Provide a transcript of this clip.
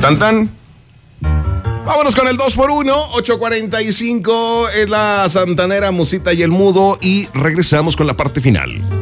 Tan tan. Vámonos con el 2x1, 8:45 es la Santanera, Musita y el Mudo y regresamos con la parte final.